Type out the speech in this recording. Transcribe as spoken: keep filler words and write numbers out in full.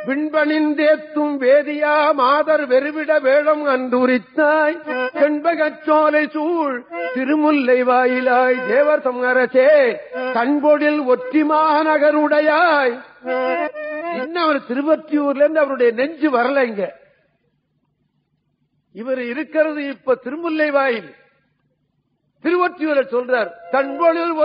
விண்பணிந்தேத்தும் வேதியா மாதர் வெறுவிட வேடம் அன்றுரித்தாய் செண்பகச்சோலை சூழ் திருமுல்லை வாயிலாய் தேவர் சமரசே கண்பொழில் ஒற்றிமாநகருடையாய். இன்னும் அவர் திருவொற்றியூர்ல இருந்து அவருடைய நெஞ்சு வரலைங்க. இவர் இருக்கிறது இப்ப திருமுல்லை வாயில். திருவொற்றியூரை சொல்றார். கண்பொழில்